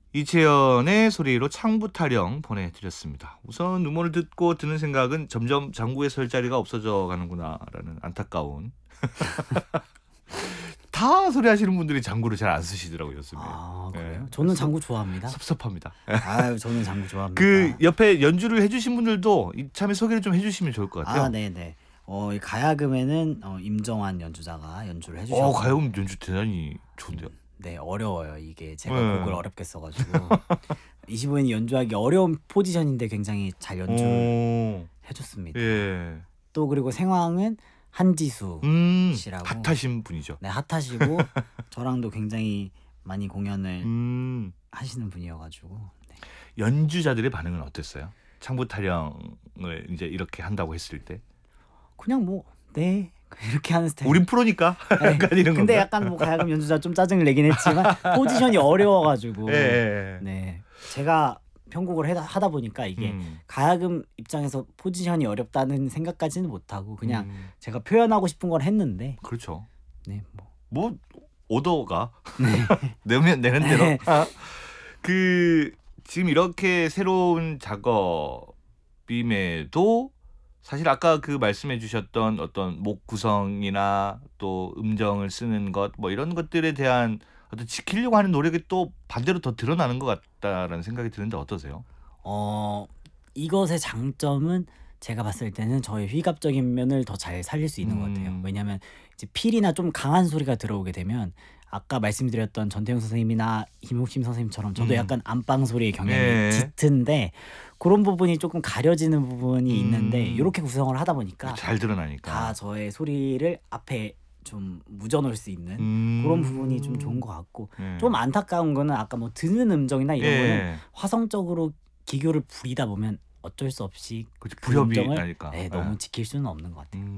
이채연의 소리로 창부 타령 보내드렸습니다. 우선 음원을 듣고 드는 생각은 점점 장구에 설 자리가 없어져 가는구나라는 안타까운. 다 소리하시는 분들이 장구를 잘 안 쓰시더라고요, 요즘에. 아 그래요? 네. 저는 장구 좋아합니다. 섭섭합니다. 아유 저는 장구 좋아합니다. 그 옆에 연주를 해주신 분들도 이참에 소개를 좀 해주시면 좋을 것 같아요. 아 네네. 이 가야금에는 임정환 연주자가 연주를 해주셨고. 가야금 연주 대단히 좋은데요. 네 어려워요 이게 제가 네. 곡을 어렵게 써가지고 25인이 연주하기 어려운 포지션인데 굉장히 잘 연주해줬습니다. 예. 또 그리고 생황은 한지수 씨라고. 핫하신 분이죠. 네 핫하시고 저랑도 굉장히 많이 공연을 하시는 분이어가지고. 네. 연주자들의 반응은 어땠어요? 창부 타령을 이제 이렇게 한다고 했을 때. 그냥 뭐 네 이렇게 하는 스타일. 우린 프로니까. 네. 약간 이런 근데 건가? 약간 뭐 가야금 연주자 좀 짜증을 내긴 했지만 포지션이 어려워가지고. 예. 네 제가 편곡을 하다 보니까 이게 가야금 입장에서 포지션이 어렵다는 생각까지는 못하고 그냥 제가 표현하고 싶은 걸 했는데. 그렇죠. 네 뭐 오더가 네. 내면 내는 대로. 네. 그 지금 이렇게 새로운 작업임에도 사실 아까 그 말씀해 주셨던 어떤 목 구성이나 또 음정을 쓰는 것 뭐 이런 것들에 대한 어떤 지키려고 하는 노력이 또 반대로 더 드러나는 것 같다라는 생각이 드는데 어떠세요? 이것의 장점은 제가 봤을 때는 저의 휘갑적인 면을 더 잘 살릴 수 있는 것 같아요. 왜냐하면 이제 필이나 좀 강한 소리가 들어오게 되면 아까 말씀드렸던 전태용 선생님이나 김옥심 선생님처럼 저도 약간 안방 소리의 경향이 짙은데 그런 부분이 조금 가려지는 부분이 있는데 이렇게 구성을 하다 보니까 잘 드러나니까 다 저의 소리를 앞에 좀 묻어놓을 수 있는 그런 부분이 좀 좋은 것 같고. 좀 안타까운 거는 아까 뭐 드는 음정이나 이런 거는 화성적으로 기교를 부리다 보면 어쩔 수 없이 그렇지, 그 불협이 음정을 나니까. 너무 지킬 수는 없는 것 같아요.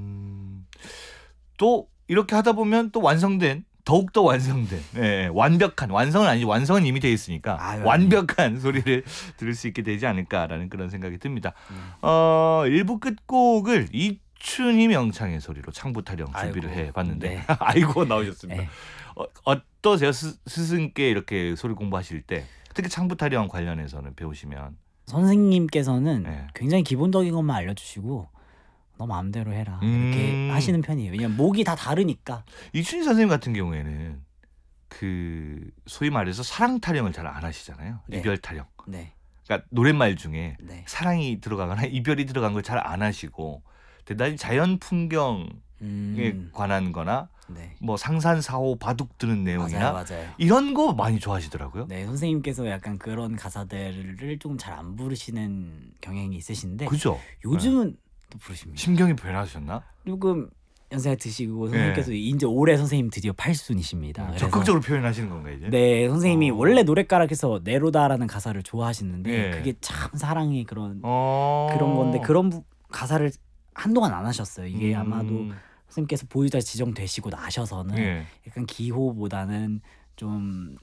또 이렇게 하다 보면 또 완성된 더욱더 완성된 완벽한 완성은 아니지 완성은 이미 돼 있으니까 완벽한 소리를 들을 수 있게 되지 않을까라는 그런 생각이 듭니다. 1부 끝곡을 이춘희 명창의 소리로 창부 타령 준비를 해봤는데 네. 아이고 나오셨습니다. 네. 어떠세요? 스승께 이렇게 소리 공부하실 때 특히 창부 타령 관련해서는 배우시면 선생님께서는 네. 굉장히 기본적인 것만 알려주시고 너 마음대로 해라 이렇게 하시는 편이에요. 왜냐면 목이 다 다르니까. 이춘희 선생님 같은 경우에는 그 소위 말해서 사랑 타령을 잘 안 하시잖아요. 네. 이별 타령. 네. 그러니까 노랫말 중에 네. 사랑이 사랑이 들어가거나 이별이 들어간 걸 잘 안 하시고 대단히 자연 풍경에 관한 거나 네. 뭐 상산사호 바둑 드는 내용이나 맞아요. 이런 거 많이 좋아하시더라고요. 네, 선생님께서 약간 그런 가사들을 조금 잘 안 부르시는 경향이 있으신데 그죠? 요즘은 또 부르십니다. 심경이 변하셨나? 조금 연세가 드시고 선생님께서 이제 올해 선생님 드디어 80순이시십니다. 그래서 적극적으로 표현하시는 건가요 이제? 네, 선생님이 원래 노랫가락에서 내로다라는 가사를 좋아하시는데 예. 그게 참 사랑의 그런 건데 그런 가사를 한동안 안 하셨어요. 이게 아마도 선생님께서 보유자 지정되시고 나셔서는 약간 기호보다는 좀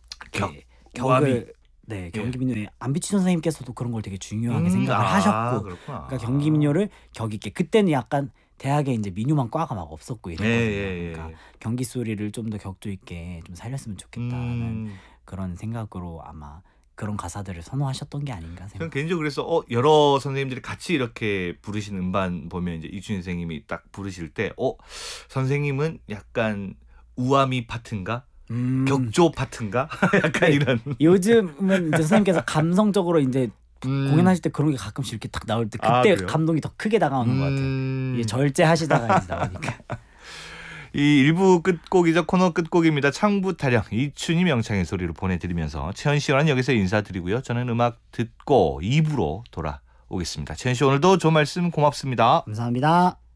격을 경기민요의 안비추 선생님께서도 그런 걸 되게 중요하게 생각을 하셨고 그러니까 경기민요를 격 있게 그때는 약간 대학에 이제 민요만 과가 막 없었고 이랬거든요. 그러니까 경기 소리를 좀 더 격조 있게 좀 살렸으면 좋겠다는 그런 생각으로 아마 그런 가사들을 선호하셨던 게 아닌가 생각합니다. 저는 개인적으로 그래서 여러 선생님들이 같이 이렇게 부르신 음반 보면 이제 이춘희 선생님이 딱 부르실 때 선생님은 약간 우아미 파트인가? 격조 파트인가? 약간 이런. 요즘은 이제 선생님께서 감성적으로 이제 공연하실 때 그런 게 가끔씩 이렇게 딱 나올 때 그때 감동이 더 크게 다가오는 것 같아요. 이게 절제하시다가 이제 나오니까. 이 1부 끝곡이자 코너 끝곡입니다. 창부 타령 이춘희 명창의 소리로 보내드리면서 채연 씨와는 여기서 인사드리고요. 저는 음악 듣고 2부로 돌아오겠습니다. 채연 씨 오늘도 좋은 말씀 고맙습니다. 감사합니다.